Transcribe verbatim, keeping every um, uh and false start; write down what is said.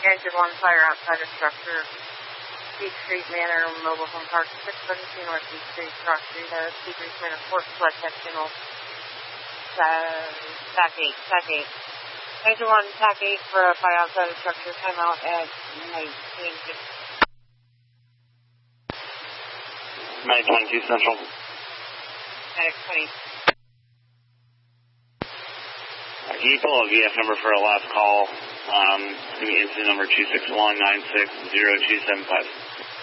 Engine one, fire outside of structure. Beach Street Manor, mobile home park, six seventeen North Beach Street, Cross Street, uh, T three Manor, Fort Select, Tech Channel, uh, T A C eight, T A C eight. Engine one, T A C eight for a fire outside of structure, timeout at nineteen fifty. nine twenty-two Central. Medic twenty. Uh, can you pull a V F number for a last call? Um, incident number two six one nine six zero two seven five.